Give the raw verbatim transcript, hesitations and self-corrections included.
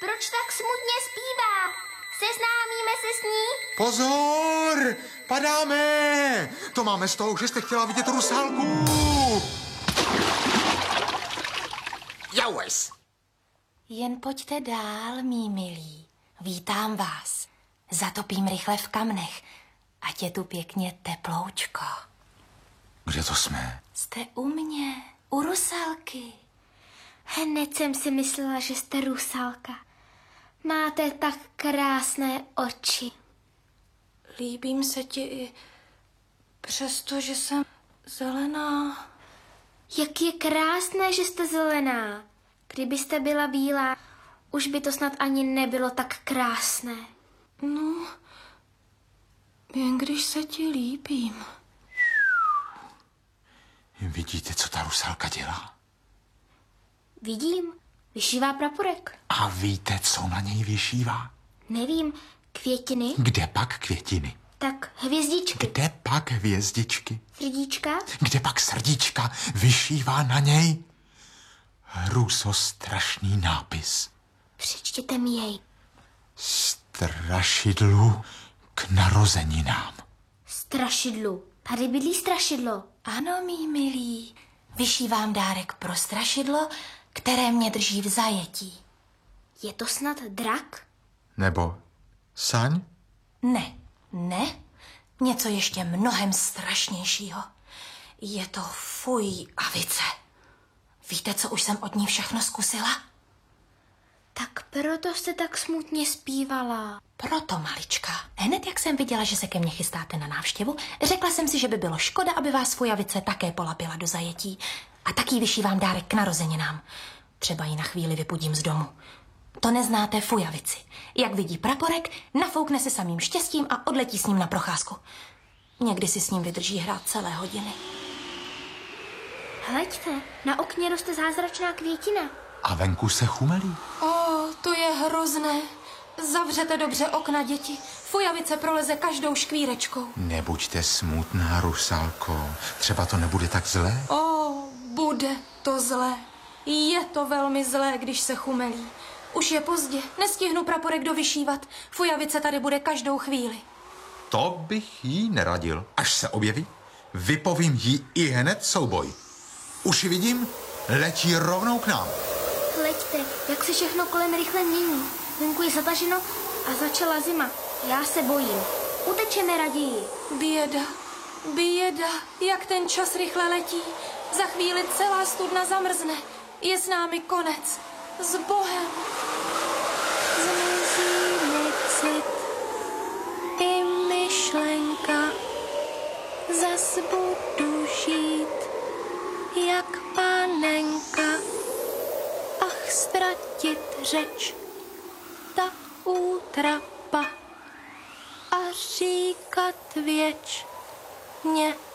Proč tak smutně zpívá? Seznámíme se s ní? Pozor! Padáme! To máme z toho, že jste chtěla vidět Rusálku. Jaues. Jen pojďte dál, mí milí. Vítám vás. Zatopím rychle v kamnech, ať je tu pěkně teploučko. Kde to jsme? Jste u mě, u Rusálky. Hned jsem si myslela, že jste Rusálka. Máte tak krásné oči. Líbím se ti i přesto, že jsem zelená. Jak je krásné, že jste zelená. Kdybyste byla bílá, už by to snad ani nebylo tak krásné. No, jen když se ti líbím. Vidíte, co ta Rusálka dělá? Vidím, vyšívá praporek. A víte, co na něj vyšívá? Nevím, květiny? Kde pak květiny? Tak hvězdičky. Kde pak hvězdičky? Srdíčka? Kde pak srdíčka vyšívá na něj hruzostrašný nápis. Přečtěte mi jej. Strašidlu k narozeninám. Strašidlu. Tady bydlí strašidlo. Ano, mý milí, vyšívám dárek pro strašidlo, které mě drží v zajetí. Je to snad drak? Nebo saň? Ne, ne, něco ještě mnohem strašnějšího. Je to fujavice. Víte, co už jsem od ní všechno zkusila? Tak proto jste tak smutně zpívala. Proto, malička. Hned jak jsem viděla, že se ke mně chystáte na návštěvu, řekla jsem si, že by bylo škoda, aby vás fujavice také polapila do zajetí. A taky vyšívám dárek k narozeninám. Třeba ji na chvíli vypudím z domu. To neznáte fujavici. Jak vidí praporek, nafoukne se samým štěstím a odletí s ním na procházku. Někdy si s ním vydrží hrát celé hodiny. Hleďte, na okně roste zázračná květina. A venku se chumelí. O, to je hrozné. Zavřete dobře okna, děti. Fujavice proleze každou škvírečkou. Nebuďte smutná, Rusálko. Třeba to nebude tak zlé. O, bude to zlé. Je to velmi zlé, když se chumelí. Už je pozdě, nestihnu praporek dovyšívat. Fujavice tady bude každou chvíli. To bych jí neradil. Až se objeví, vypovím jí i hned souboj. Už ji vidím, letí rovnou k nám. Hleďte, jak se všechno kolem rychle mění. Venku je zataženo a začala zima. Já se bojím. Utečeme raději. Běda, běda, jak ten čas rychle letí. Za chvíli celá studna zamrzne. Je s námi konec. S Bohem. Zmizí mi cit i myšlenka. Zas budu žít jak panenka. Ach, ztratit řeč, ta útrapa a říkat věčně